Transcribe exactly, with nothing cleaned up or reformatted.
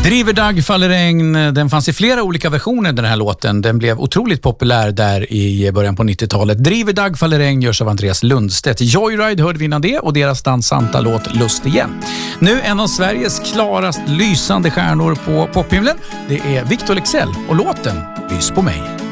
Driver dag faller regn, den fanns i flera olika versioner den här låten. Den blev otroligt populär där i början på nittiotalet. Driver dag faller regn görs av Andreas Lundstedt. Joyride hörde vi innan det och deras dansanta låt Lust igen. Nu en av Sveriges klarast lysande stjärnor på pophimlen. Det är Victor Leksell och låten Lys på mig.